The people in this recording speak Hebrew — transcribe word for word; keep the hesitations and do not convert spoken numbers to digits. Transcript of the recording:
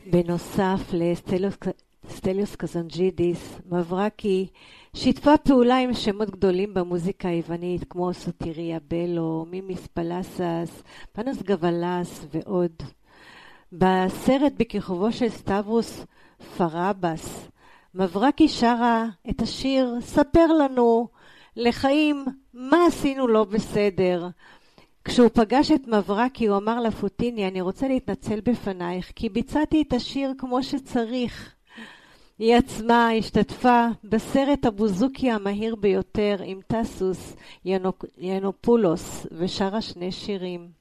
בנוסף לסטליוס קזנג'ידיס, מברקי שיתפה פעולה עם שמות גדולים במוזיקה היוונית כמו סוטיריה בלו, מימיס פלסס, פנוס גבלס ועוד. בסרט בכיכובו של סטברוס פרבס, מברקי שרה את השיר "ספר לנו לחיים מה עשינו לא בסדר". כשהוא פגש את מברקי הוא אמר לפוטיני, אני רוצה להתנצל בפנייך כי ביצעתי את השיר כמו שצריך. היא עצמה השתתפה בסרט הבוזוקי המהיר ביותר עם טסוס ינופולוס ושרה שני שירים.